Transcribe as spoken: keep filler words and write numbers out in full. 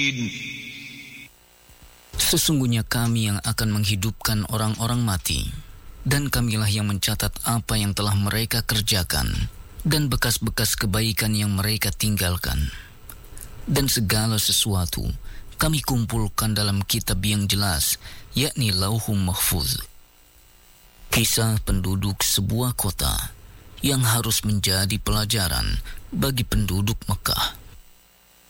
Sesungguhnya kami yang akan menghidupkan orang-orang mati, dan kamilah yang mencatat apa yang telah mereka kerjakan, dan bekas-bekas kebaikan yang mereka tinggalkan. Dan segala sesuatu kami kumpulkan dalam kitab yang jelas, yakni Lauhul Mahfuz. Kisah penduduk sebuah kota yang harus menjadi pelajaran bagi penduduk Mekah.